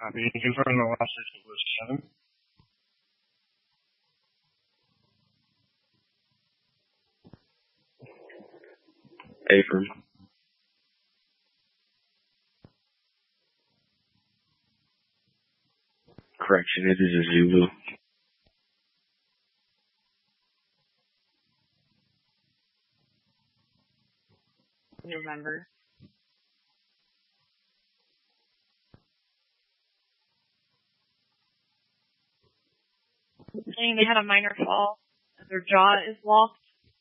Copy. Confirm the last digit was 7. Affirm. Correction, it is a Zulu. November. Saying they had a minor fall. Their jaw is locked.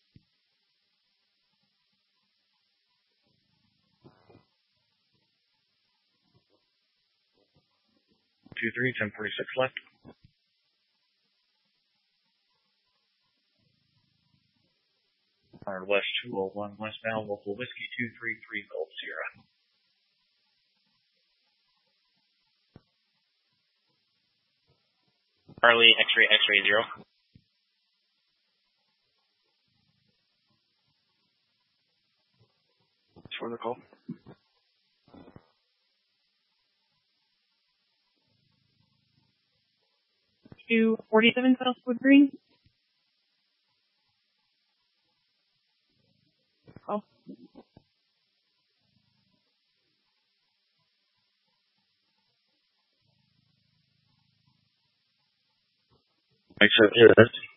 23, 1046 left. West 201 westbound, local whiskey 233 Gulf Sierra. Charlie, X-ray 0. For the call. 247 Southwood Green. Oh. Accept, yeah, that's